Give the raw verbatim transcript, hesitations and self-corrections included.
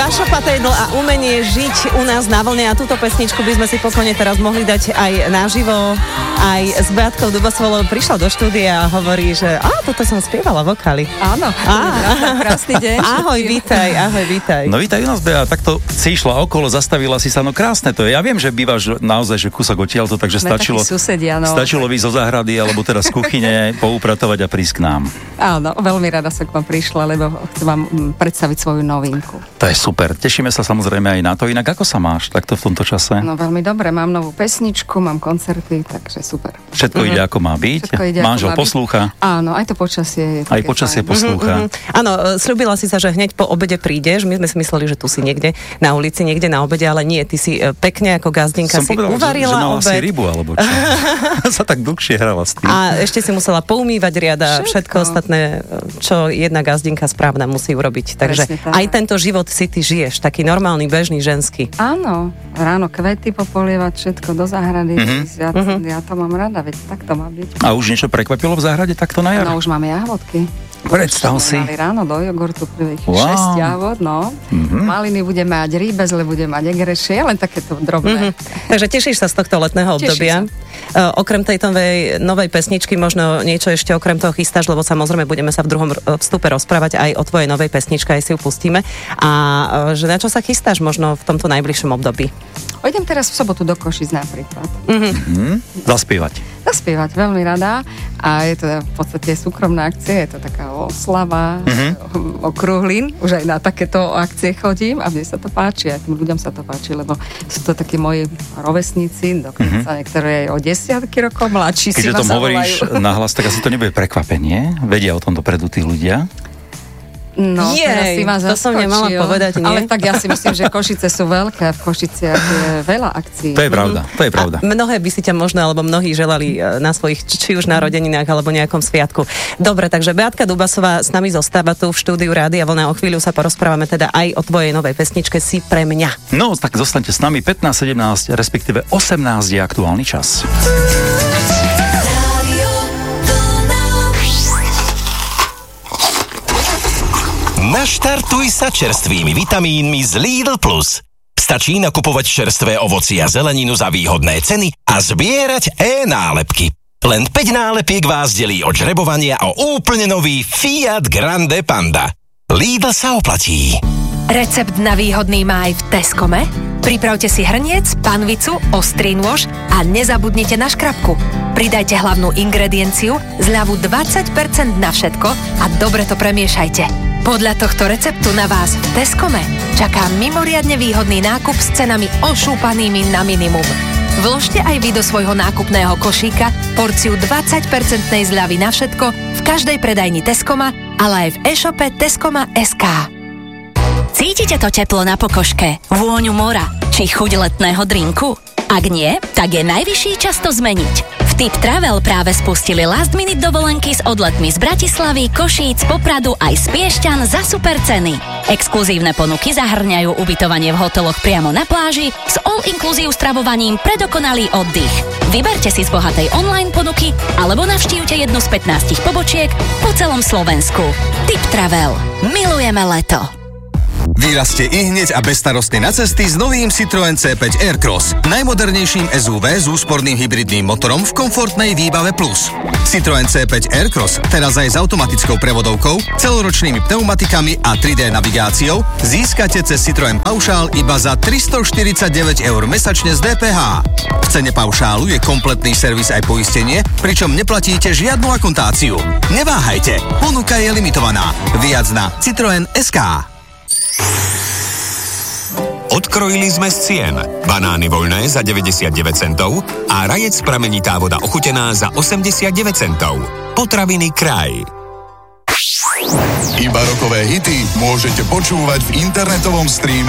Sašo Patejdl a umenie žiť u nás na vlne, a túto pesničku by sme si pokojne teraz mohli dať aj naživo, aj s Beatkou Dubasovou. Prišla do štúdia a hovorí, že a toto som spievala vokály. Áno, krásny deň. Ahoj, vítaj, ahoj, vítaj. No vítaj u nás, Bea, takto si išla okolo, zastavila si sa, no krásne to je. Ja viem, že bývaš naozaj, že kúsok odtiaľto, takže Sme stačilo, susedia, no. stačilo vyjsť zo záhrady, alebo teda z kuchyne, poupratovať a prísť k nám. Áno, veľmi rada som k vám prišla, lebo chcem vám predstaviť svoju novinku. To je super, tešíme sa samozrejme aj na to. Inak ako sa máš takto v tomto čase? No veľmi dobre, mám novú pesničku, mám koncerty, takže super. Všetko mm-hmm. ide ako má byť, ide, manžel má poslúcha. Byť. Áno, aj to počasie je Aj počasie fajn. Poslúcha. Mm-hmm. Áno, sľubila si sa, že hneď po obede prídeš. My sme si mysleli, že tu si niekde na ulici, niekde na obede, ale nie, ty si pekne ako gazdinka si povedal, uvarila že, že mala obed. si rybu, alebo čo? sa tak dlhšie hrala s tým. A ešte si musela poumývať riada, všetko, všetko ostatné, čo jedna gazdinka správna musí urobiť. Takže aj tento život si ty žiješ, taký normálny, bežný, ženský. Áno, ráno kvety popolievať, všetko do záhrady. Mm-hmm. Ja, mm-hmm. ja to mám rada, veď tak to má byť. A už niečo prekvapilo v záhrade takto na jar? No už máme jahodky. Predstav si. Mali ráno do jogurtu prvých wow. šesť jahod, no. Mm-hmm. Maliny budeme mať, rýbezle budeme mať, egrešie, len takéto drobné. Mm-hmm. Takže tešíš sa z tohto letného obdobia. Uh, okrem tejto novej, novej pesničky možno niečo ešte okrem toho chystáš, lebo samozrejme budeme sa v druhom vstupe rozprávať aj o tvojej novej pesničke, aj si ju pustíme. A uh, že na čo sa chystáš možno v tomto najbližšom období? Idem teraz v sobotu do Košic napríklad. Mm-hmm. Mm-hmm. Zaspievať. Zaspievať, veľmi rada. A je to v podstate súkromná akcia, je to taká oslava, mm-hmm. okrúhlin. Už aj na takéto akcie chodím a mne sa to páči, aj tým ľuďom sa to páči, lebo sú to takí moji rovesníci, dokonca mm-hmm. niektoré aj o desiatky rokov mladší si ma zavolajú. Keďže to hovoríš nahlas, tak asi to nebude prekvapenie. Vedia o tom dopredu tí ľudia. No, Jej, si ma to som nemala povedať, nie? Ale tak ja si myslím, že Košice sú veľké, v Košiciach je veľa akcií. To je pravda, to je pravda. A mnohé by si ťa možno, alebo mnohí želali na svojich, či už narodeninách, alebo nejakom sviatku. Dobre, takže Beatka Dubasová s nami zostáva tu v štúdiu Rádia Vlna. O chvíľu sa porozprávame teda aj o tvojej novej pesničke Si pre mňa. No, tak zostaňte s nami, pätnásť sedemnásť, respektíve osemnásť je aktuálny čas. Naštartuj sa čerstvými vitamínmi z Lidl Plus. Stačí nakupovať čerstvé ovocie a zeleninu za výhodné ceny a zbierať e-nálepky. Len päť nálepiek vás delí od žrebovania o úplne nový Fiat Grande Panda. Lidl sa oplatí. Recept na výhodný máj v Teskome? Pripravte si hrniec, panvicu, ostrý nôž a nezabudnite na škrabku. Pridajte hlavnú ingredienciu, zľavu dvadsať percent na všetko a dobre to premiešajte. Podľa tohto receptu na vás v Teskome čaká mimoriadne výhodný nákup s cenami ošúpanými na minimum. Vložte aj vy do svojho nákupného košíka porciu dvadsať percentnej zľavy na všetko v každej predajni Teskoma, ale aj v e-shope Teskoma bodka es ká. Cítite to teplo na pokožke, vôňu mora či chuť letného drinku? Ak nie, tak je najvyšší čas to zmeniť. V Tip Travel práve spustili last minute dovolenky s odletmi z Bratislavy, Košíc, Popradu aj z Piešťan za super ceny. Exkluzívne ponuky zahrňajú ubytovanie v hoteloch priamo na pláži s all-inclusive stravovaním pre dokonalý oddych. Vyberte si z bohatej online ponuky alebo navštívte jednu z pätnástich pobočiek po celom Slovensku. Tip Travel. Milujeme leto. Vyrazte ihneď a bezstarostne na cesty s novým Citroën cé päť Aircross, najmodernejším es ú vé s úsporným hybridným motorom v komfortnej výbave plus. Citroën cé päť Aircross, teraz aj s automatickou prevodovkou, celoročnými pneumatikami a tri dé navigáciou, získate cez Citroën paušál iba za tristoštyridsaťdeväť eur mesačne z dé pé há. V cene paušálu je kompletný servis aj poistenie, pričom neplatíte žiadnu akontáciu. Neváhajte, ponuka je limitovaná. Viac na Citroën bodka es ká. Odkrojili sme z cien. Banány voľné za deväťdesiatdeväť centov a rajec pramenitá voda ochutená za osemdesiatdeväť centov. Potraviny Kraj. Iba rokové hity môžete počúvať v internetovom streame